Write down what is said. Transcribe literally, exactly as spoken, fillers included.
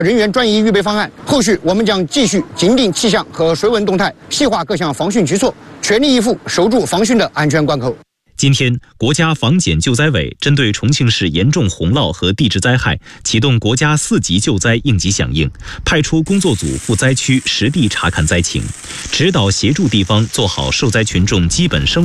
人员专移预备方案。后续我们将继续紧盯气象和水文动态，细化各项防汛举措，全力以赴守住防汛的安全关口。 今天，国家防检救灾委针对重庆市严重洪涝和地质灾害，启动国家四级救灾应急响应，派出工作组赴灾区实地查看灾情，指导协助地方做好受灾群众基本生